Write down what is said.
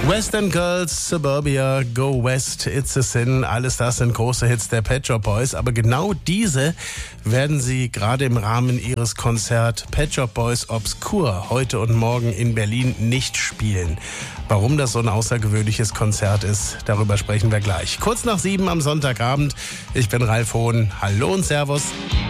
Western Girls, Suburbia, Go West, It's a Sin, alles das sind große Hits der Pet Shop Boys. Aber genau diese werden sie gerade im Rahmen ihres Konzert Pet Shop Boys Obscure heute und morgen in Berlin nicht spielen. Warum das so ein außergewöhnliches Konzert ist, darüber sprechen wir gleich. Kurz nach 7 am Sonntagabend. Ich bin Ralf Hohn. Hallo und Servus.